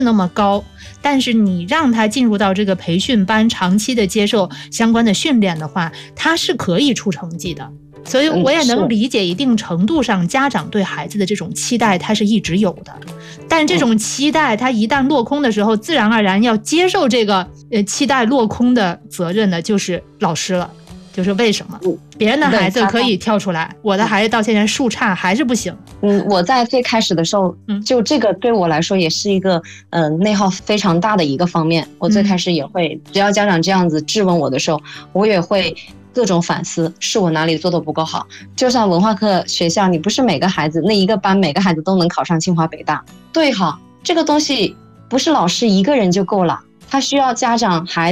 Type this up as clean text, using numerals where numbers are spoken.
那么高，但是你让他进入到这个培训班，长期的接受相关的训练的话，他是可以出成绩的。所以我也能理解一定程度上家长对孩子的这种期待，它是一直有的。但这种期待它一旦落空的时候，自然而然要接受这个期待落空的责任的就是老师了。就是为什么别人的孩子可以跳出来，我的孩子到现在树杈还是不行。 我在最开始的时候，就这个对我来说也是一个内耗非常大的一个方面。我最开始也会，只要家长这样子质问我的时候，我也会各种反思，是我哪里做的不够好。就像文化课学校，你不是每个孩子那一个班每个孩子都能考上清华北大，对哈，这个东西不是老师一个人就够了，他需要家长孩子